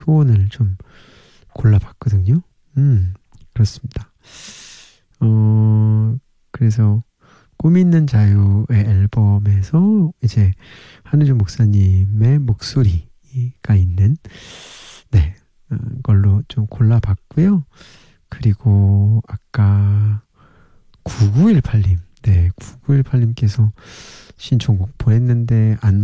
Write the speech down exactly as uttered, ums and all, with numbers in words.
후원을 좀 골라봤거든요. 음, 그렇습니다. 어, 그래서 꿈 있는 자유의 앨범에서 이제 한우준 목사님의 목소리가 있는 네, 어, 걸로 좀 골라봤고요. 그리고 아까 구구일팔 님, 네, 구구일팔 님께서 신청곡 보냈는데 안